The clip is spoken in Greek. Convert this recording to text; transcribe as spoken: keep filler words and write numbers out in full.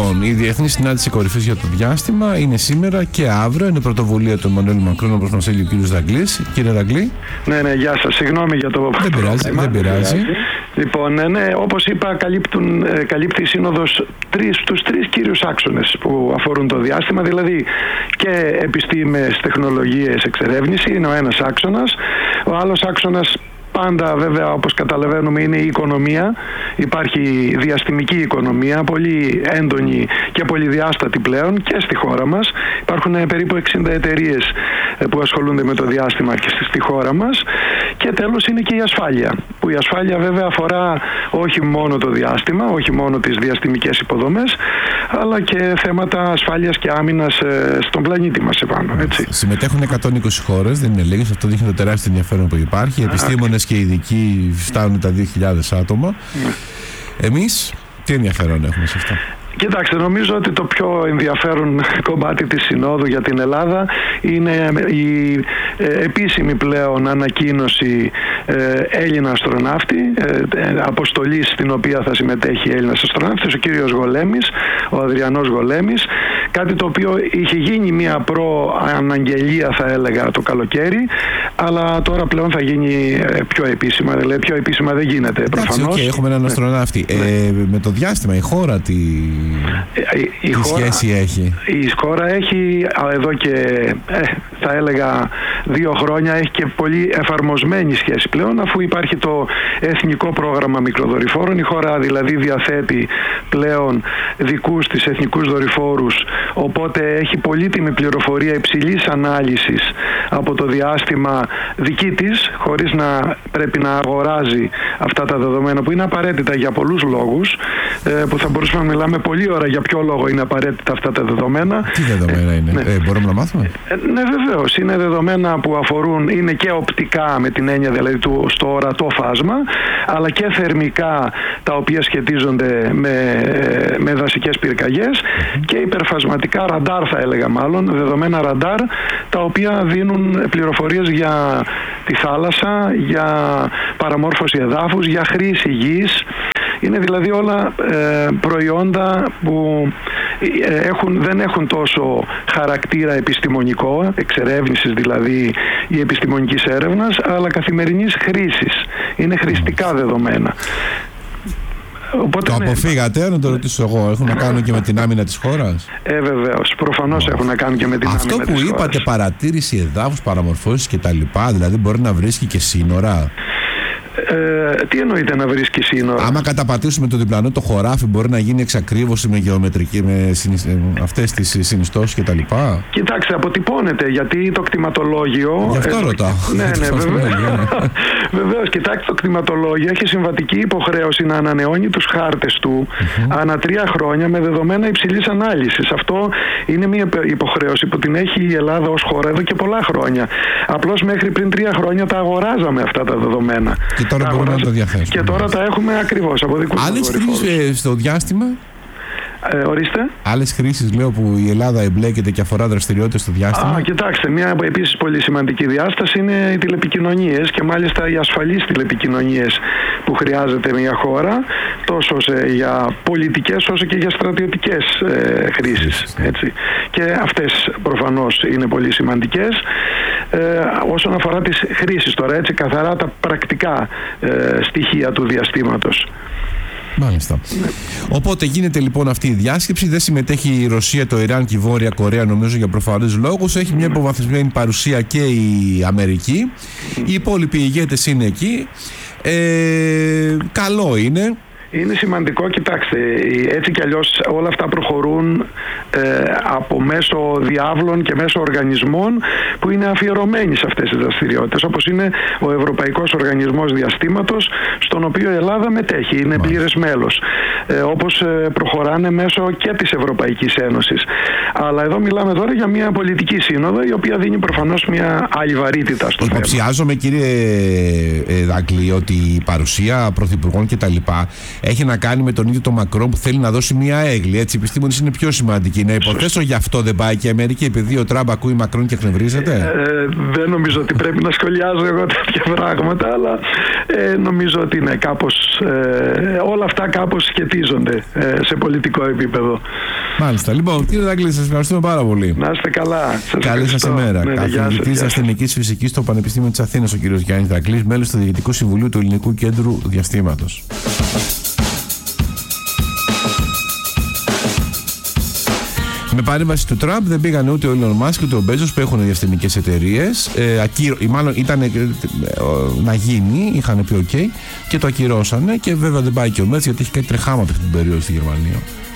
Λοιπόν, η Διεθνή Συνάντηση Κορυφής για το Διάστημα είναι σήμερα και αύριο. Είναι πρωτοβουλία του Εμμανουέλ Μακρόν, όπως μας έλεγε ο κύριος Δαγκλής. Κύριε Δαγκλή. Ναι, ναι, γεια σας. Συγγνώμη για το Δεν πειράζει, δεν πειράζει. Λοιπόν, ναι, ναι, όπως είπα, καλύπτουν, καλύπτει η Σύνοδος τρεις, τους τρεις κύριους άξονες που αφορούν το διάστημα, δηλαδή και επιστήμες, τεχνολογίες, εξερεύνηση είναι ο ένας άξονας. Ο άλλος άξονας, πάντα βέβαια όπως καταλαβαίνουμε, είναι η οικονομία. Υπάρχει διαστημική οικονομία, πολύ έντονη και πολυδιάστατη πλέον και στη χώρα μας. Υπάρχουν περίπου εξήντα εταιρείες που ασχολούνται με το διάστημα και στη χώρα μας. Και τέλος είναι και η ασφάλεια, που η ασφάλεια βέβαια αφορά όχι μόνο το διάστημα, όχι μόνο τις διαστημικές υποδομές, αλλά και θέματα ασφάλειας και άμυνας στον πλανήτη μας επάνω. Έτσι. Συμμετέχουν εκατόν είκοσι χώρες, δεν είναι λίγες, αυτό δείχνει το τεράστιο ενδιαφέρον που υπάρχει. Οι επιστήμονες και οι ειδικοί φτάνουν τα δύο χιλιάδες άτομα. Ναι. Εμείς τι ενδιαφέρον έχουμε σε αυτά? Κοιτάξτε, νομίζω ότι το πιο ενδιαφέρον κομμάτι της Συνόδου για την Ελλάδα είναι η ε, επίσημη πλέον ανακοίνωση ε, Έλληνα αστροναύτη, ε, αποστολή στην οποία θα συμμετέχει Έλληνας αστροναύτης, ο κύριος Γολέμης, ο Αδριανός Γολέμης, κάτι το οποίο είχε γίνει μια προαναγγελία, θα έλεγα, το καλοκαίρι, αλλά τώρα πλέον θα γίνει πιο επίσημα, δηλαδή πιο επίσημα δεν γίνεται προφανώς. Okay, έχουμε έναν αστροναύτη. Ναι. Ε, με το διάστημα η χώρα τι... Η, η τι χώρα, σχέση έχει? Η χώρα έχει εδώ και ε, θα έλεγα δύο χρόνια έχει και πολύ εφαρμοσμένη σχέση πλέον, αφού υπάρχει το Εθνικό Πρόγραμμα Μικροδορυφόρων. Η χώρα δηλαδή διαθέτει πλέον δικούς της εθνικούς δορυφόρους, οπότε έχει πολύτιμη πληροφορία υψηλής ανάλυσης από το διάστημα δική της, χωρίς να πρέπει να αγοράζει αυτά τα δεδομένα που είναι απαραίτητα για πολλούς λόγους, ε, που θα μπορούσαμε να μιλάμε πολύ ώρα για ποιο λόγο είναι απαραίτητα αυτά τα δεδομένα. Τι δεδομένα είναι? Ναι. Ε, μπορούμε να μάθουμε? Ε, ναι, βεβαίως. Είναι δεδομένα που αφορούν, είναι και οπτικά με την έννοια δηλαδή του, στο ορατό φάσμα, αλλά και θερμικά, τα οποία σχετίζονται με, με δασικές πυρκαγιές, mm-hmm. και υπερφασματικά ραντάρ, θα έλεγα μάλλον, δεδομένα ραντάρ, τα οποία δίνουν πληροφορίες για τη θάλασσα, για παραμόρφωση εδάφους, για χρήση γης. Είναι δηλαδή όλα ε, προϊόντα που ε, έχουν, δεν έχουν τόσο χαρακτήρα επιστημονικό, εξερεύνησης δηλαδή ή επιστημονικής έρευνας, αλλά καθημερινής χρήσης. Είναι χρηστικά δεδομένα. Οπότε, το αποφύγατε, ναι. Να το ρωτήσω εγώ, έχουν να κάνουν και με την άμυνα της χώρας? Ε, βεβαίως, προφανώς oh. έχουν να κάνουν και με την Αυτό άμυνα της χώρας. Αυτό που είπατε, παρατήρηση εδάφους, παραμορφώσεις κτλ., δηλαδή μπορεί να βρίσκει και σύνορα? Ε, τι εννοείται να βρίσκει σύνορα? Άμα καταπατήσουμε το διπλανό το χωράφι, μπορεί να γίνει εξακρίβωση με γεωμετρική, με αυτές τις συνιστώσεις και τα λοιπά? Κοιτάξτε, αποτυπώνεται, γιατί το κτηματολόγιο... Γι' αυτό ε, ρωτάω. Ναι, ναι, βεβαίως. Κοιτάξτε, το κτηματολόγιο έχει συμβατική υποχρέωση να ανανεώνει τους χάρτες του mm-hmm. ανά τρία χρόνια με δεδομένα υψηλής ανάλυσης. Αυτό είναι μια υποχρέωση που την έχει η Ελλάδα ως χώρα εδώ και πολλά χρόνια. Απλώς μέχρι πριν τρία χρόνια τα αγοράζαμε αυτά τα δεδομένα. Και τώρα τα μπορούμε να τα διαθέσουμε. Και τώρα τα έχουμε ακριβώς από δικούς μας δορυφόρους. Άλλες χρήσεις στο διάστημα? Ε, ορίστε. Άλλες χρήσεις, λέω, που η Ελλάδα εμπλέκεται και αφορά δραστηριότητες στο διάστημα? Α, κοιτάξτε, μια επίσης πολύ σημαντική διάσταση είναι οι τηλεπικοινωνίες, και μάλιστα οι ασφαλείς τηλεπικοινωνίες που χρειάζεται μια χώρα, τόσο σε, για πολιτικές όσο και για στρατιωτικές ε, χρήσεις. Έτσι. Και αυτές προφανώς είναι πολύ σημαντικές. Ε, όσον αφορά τις χρήσεις τώρα, έτσι, καθαρά τα πρακτικά ε, στοιχεία του διαστήματος. Μάλιστα. Ναι. Οπότε γίνεται λοιπόν αυτή η διάσκεψη. Δεν συμμετέχει η Ρωσία, το Ιράν και η Βόρεια Κορέα, νομίζω, για προφανείς λόγους. Έχει μια υποβαθμισμένη παρουσία και η Αμερική. Οι υπόλοιποι ηγέτες είναι εκεί. Ε, καλό είναι. Είναι σημαντικό, κοιτάξτε, έτσι κι αλλιώς όλα αυτά προχωρούν ε, από μέσω διάβλων και μέσω οργανισμών που είναι αφιερωμένοι σε αυτές τις δραστηριότητες, όπως είναι ο Ευρωπαϊκός Οργανισμός Διαστήματος, στον οποίο η Ελλάδα μετέχει, είναι πλήρες μέλος, ε, όπως ε, προχωράνε μέσω και της Ευρωπαϊκής Ένωσης. Αλλά εδώ μιλάμε τώρα για μια πολιτική σύνοδο, η οποία δίνει προφανώς μια άλλη βαρύτητα στο θέμα. Υποψιάζομαι, κύριε Δαγκλή, ότι η παρουσία πρωθυπουργών κτλ. Έχει να κάνει με τον ίδιο τον Μακρόν, που θέλει να δώσει μια έγκλη. Έτσι, οι επιστήμονες είναι πιο σημαντικοί. Να υποθέσω γι' αυτό δεν πάει και η Αμερική, επειδή ο Τραμπ ακούει Μακρόν και εκνευρίζεται. Ε, δεν νομίζω ότι πρέπει να σχολιάζω εγώ τέτοια πράγματα, αλλά ε, νομίζω ότι είναι κάπως, ε, όλα αυτά κάπως σχετίζονται ε, σε πολιτικό επίπεδο. Μάλιστα. Λοιπόν, κύριε Δαγκλή, σας ευχαριστούμε πάρα πολύ. Να είστε καλά. Καλή σας ημέρα. Ναι, Καθηγητής Αστυνομικής Φυσικής στο Πανεπιστήμιο της Αθήνας, ο κύριος Γιάννης Δαγκλής, μέλος του Διοικητικού Συμβουλίου του Ελληνικού Κέντρου Διαστήματος. Με παρέμβαση του Τραμπ δεν πήγαν ούτε ο Elon Musk ούτε ο Μπέζος που έχουν διαστημικές εταιρείες. Ε, ακύρω, μάλλον ήταν ε, ε, να γίνει, είχαν πει OK και το ακυρώσανε. Και βέβαια δεν πάει και ο Μέτς γιατί έχει κάτι τρεχάματα αυτή την περίοδο στη Γερμανία.